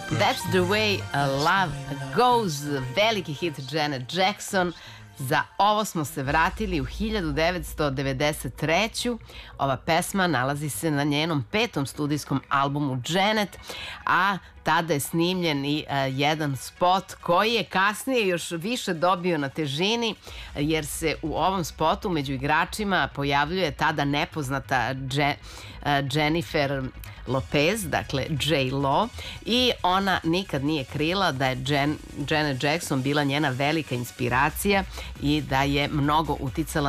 That's the way love goes, veliki hit Janet Jackson. Za ovo smo se vratili u 1993. Ova pesma nalazi se na njenom 5. studijskom albumu Janet, a tada je snimljen i jedan spot koji je kasnije još više dobio na težini, jer se u ovom spotu među igračima pojavljuje tada nepoznata Jennifer Lopez, dakle J-Lo, i ona nikad nije krila da je Janet Jackson bila njena velika inspiracija i da je mnogo uticala